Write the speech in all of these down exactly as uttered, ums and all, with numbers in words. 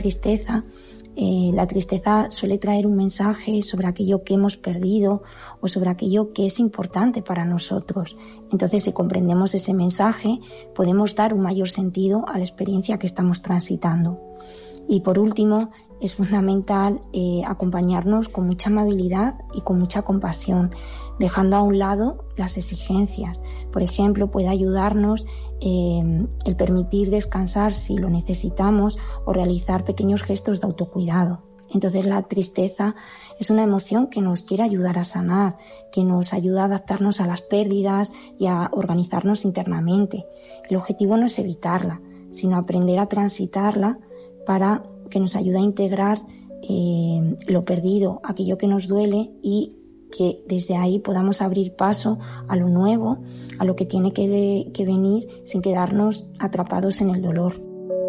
tristeza, eh, la tristeza suele traer un mensaje sobre aquello que hemos perdido o sobre aquello que es importante para nosotros. Entonces, si comprendemos ese mensaje, podemos dar un mayor sentido a la experiencia que estamos transitando. Y por último, es fundamental eh, acompañarnos con mucha amabilidad y con mucha compasión, dejando a un lado las exigencias. Por ejemplo, puede ayudarnos eh, el permitir descansar si lo necesitamos o realizar pequeños gestos de autocuidado. Entonces la tristeza es una emoción que nos quiere ayudar a sanar, que nos ayuda a adaptarnos a las pérdidas y a organizarnos internamente. El objetivo no es evitarla, sino aprender a transitarla para que nos ayude a integrar eh, lo perdido, aquello que nos duele, y que desde ahí podamos abrir paso a lo nuevo, a lo que tiene que, que venir, sin quedarnos atrapados en el dolor.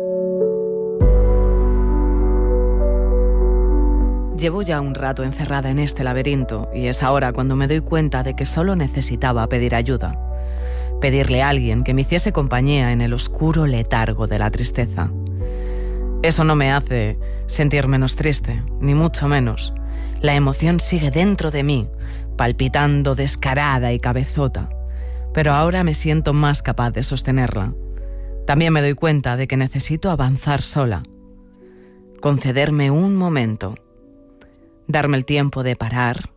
Llevo ya un rato encerrada en este laberinto y es ahora cuando me doy cuenta de que solo necesitaba pedir ayuda. Pedirle a alguien que me hiciese compañía en el oscuro letargo de la tristeza. Eso no me hace sentir menos triste, ni mucho menos. La emoción sigue dentro de mí, palpitando descarada y cabezota. Pero ahora me siento más capaz de sostenerla. También me doy cuenta de que necesito avanzar sola. Concederme un momento. Darme el tiempo de parar.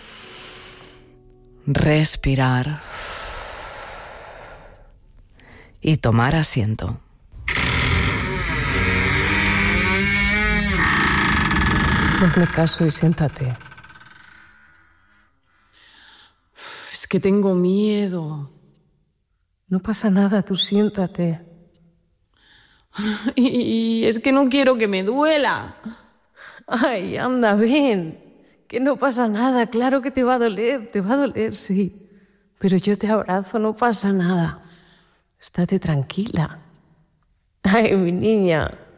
Respirar. Y tomar asiento. Hazme caso y siéntate. Es que tengo miedo. No pasa nada, tú siéntate. Y es que no quiero que me duela. Ay, anda, ven. Que no pasa nada, claro que te va a doler, te va a doler, sí. Pero yo te abrazo, no pasa nada. Estate tranquila. Ay, mi niña.